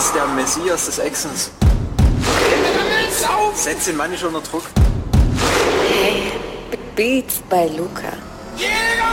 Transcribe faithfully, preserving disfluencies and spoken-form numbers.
Lukas, der Messias des Actions. Setz den Mann nicht unter Druck. Hey, Beats bei Luca. Yeah!